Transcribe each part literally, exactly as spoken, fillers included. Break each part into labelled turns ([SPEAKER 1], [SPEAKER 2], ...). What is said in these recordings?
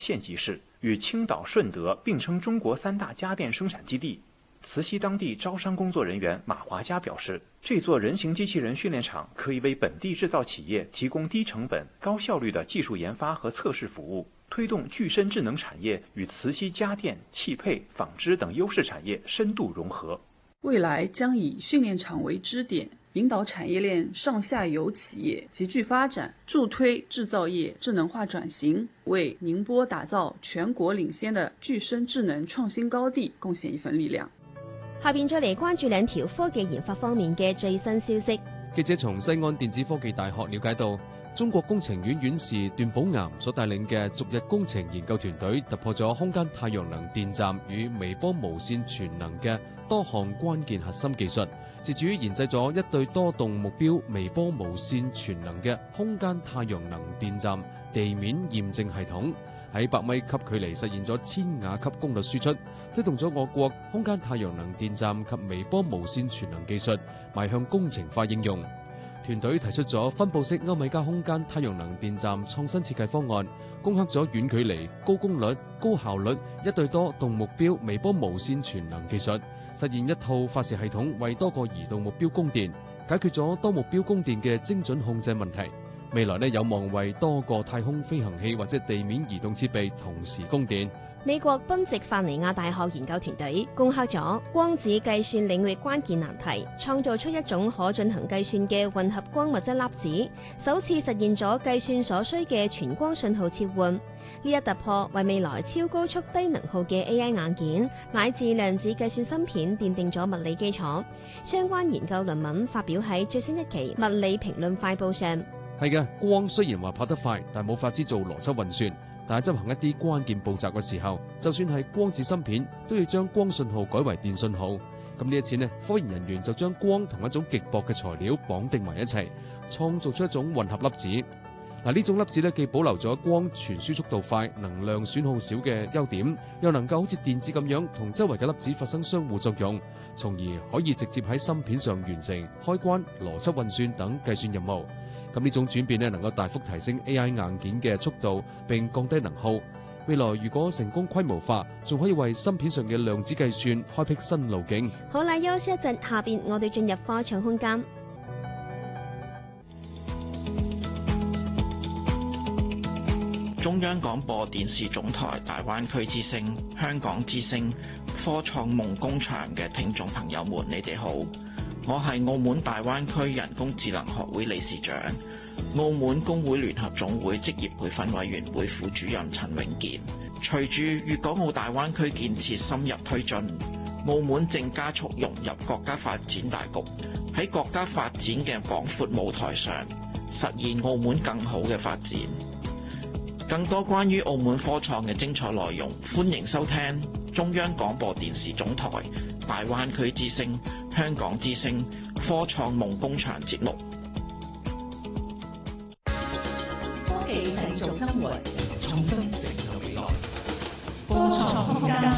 [SPEAKER 1] 县级市，与青岛、顺德并称中国三大家电生产基地。慈溪当地招商工作人员马华佳表示，这座人形机器人训练场可以为本地制造企业提供低成本、高效率的技术研发和测试服务，推动具身智能产业与慈溪家电、汽配、纺织等优势产业深度融合。
[SPEAKER 2] 未来将以训练场为支点，引导产业链上下游企业集聚发展，助推制造业智能化轉型，為寧波打造全國領先的具身智能創新高地貢獻一份力量。
[SPEAKER 3] 下邊再嚟關注兩條科技研發方面嘅最新消息。
[SPEAKER 4] 記者從西安電子科技大學了解到，中國工程院院士段寶岩所帶領嘅逐日工程研究團隊突破咗空間太陽能電站與微波無線全能嘅多項關鍵核心技術，自主研製咗一對多動目標微波無線全能嘅空間太陽能電站地面驗證系統，喺百米級距離實現咗千瓦級功率輸出，推動咗我國空間太陽能電站及微波無線全能技術邁向工程化應用。團隊提出咗分布式歐米茄空間太陽能電站創新設計方案，攻克咗遠距離、高功率、高效率一對多動目標微波無線全能技術，實現一套發射系統為多個移動目標供電，解決咗多目標供電嘅精準控制問題。未來呢有望為多個太空飛行器或者地面移動設備同時供電。
[SPEAKER 3] 美國賓夕法尼亞大學研究團隊攻克咗光子計算領域關鍵難題，創造出一種可進行計算嘅混合光物質粒子，首次實現咗計算所需嘅全光信號切換。呢一突破為未來超高速低能耗嘅 A I 硬件乃至量子計算芯片奠定咗物理基礎。相關研究論文發表喺最新一期《物理評論快報》上。
[SPEAKER 4] 係嘅，光雖然話跑得快，但冇法子做邏輯運算。但係執行一啲關鍵步驟嘅時候，就算係光子芯片，都要將光信號改為電信號。咁呢一次呢，科研人員就將光同一種極薄嘅材料綁定埋一齊，創造出一種混合粒子。嗱，呢種粒子呢，既保留咗光傳輸速度快、能量損耗少嘅優點，又能夠好似電子咁樣同周圍嘅粒子發生相互作用，從而可以直接喺芯片上完成開關、邏輯運算等計算任務。咁呢種轉變呢，能夠大幅提升 A I 硬件嘅速度，並降低能耗。未來如果成功規模化，仲可以為芯片上嘅量子計算開闢新路徑。
[SPEAKER 3] 好啦，休息一陣，下邊我哋進入科創空間。
[SPEAKER 5] 中央廣播電視總台大灣區之聲、香港之聲、科創夢工場嘅聽眾朋友們，你哋好。我係澳門大灣區人工智能學會理事長、澳門工會聯合總會職業培訓委員會副主任陳永健。隨住粵港澳大灣區建設深入推進，澳門正加速融入國家發展大局，喺國家發展嘅廣闊舞台上，實現澳門更好嘅發展。更多關於澳門科創嘅精彩內容，歡迎收聽中央廣播電視總台大灣區之聲、香港之聲科創夢工場節目。
[SPEAKER 6] 科技製造生活，創新成就未來。科創空間。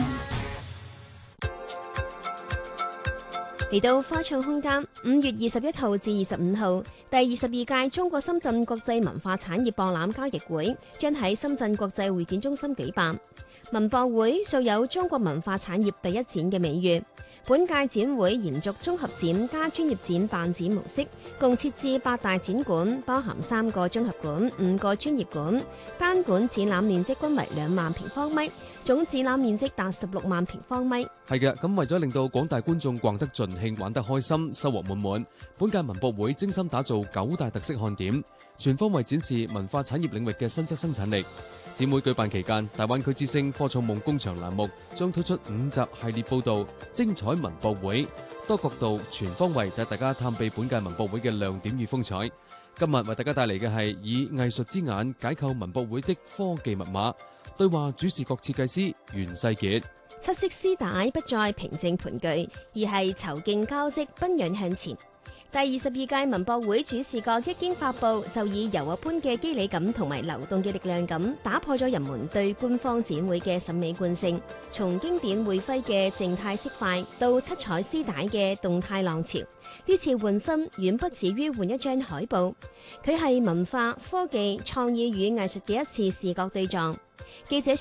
[SPEAKER 3] 嚟到科創空間，五月二十一號至二十五號，第二十二屆中國深圳國際文化產業博覽交易會將喺深圳國際會展中心舉辦。文博會素有中國文化產業第一展嘅美譽，本屆展會延續綜合展加專業展辦展模式，共設置八大展館，包含三個綜合館、五個專業館，單館展覽面積均為兩萬平方米。總展覽面積達十六萬平方米。
[SPEAKER 4] 係嘅，咁為咗令到廣大觀眾逛得盡興、玩得開心、收穫滿滿，本屆文博會精心打造九大特色看點，全方位展示文化產業領域嘅新質生產力。展會舉辦期間，大灣區之聲科創夢工場欄目將推出五集系列報導，精彩文博會，多角度、全方位帶大家探秘本屆文博會嘅亮點與風采。今日為大家帶嚟嘅係以藝術之眼解構文博會的科技密碼。對話主視覺設計師袁世傑。
[SPEAKER 3] 七色絲帶不再平靜盤踞，而係籌勁交織，奔揚向前。 第二十二屆文博會主視覺一經發布，就以柔和般嘅肌理感同埋流動嘅力量感，打破咗人們對官方展會嘅審美慣性。從經典會徽嘅靜態色塊到七彩絲帶嘅動態浪潮，呢次換身遠不止於換一張海報，佢係文化、科技、創意與藝術嘅一次視覺對撞。記者